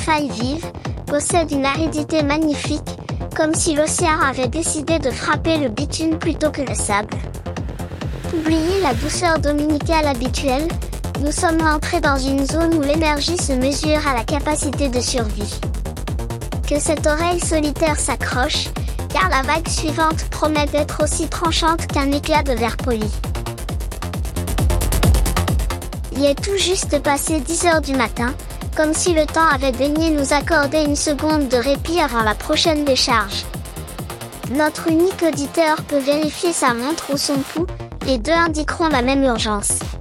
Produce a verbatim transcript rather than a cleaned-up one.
failles vives, possède une aridité magnifique, comme si l'océan avait décidé de frapper le bitume plutôt que le sable. Oubliez la douceur dominicale habituelle, nous sommes entrés dans une zone où l'énergie se mesure à la capacité de survie. Que cette oreille solitaire s'accroche, car la vague suivante promet d'être aussi tranchante qu'un éclat de verre poli. Il est tout juste passé dix heures du matin, comme si le temps avait daigné nous accorder une seconde de répit avant la prochaine décharge. Notre unique auditeur peut vérifier sa montre ou son pouls, les deux indiqueront la même urgence.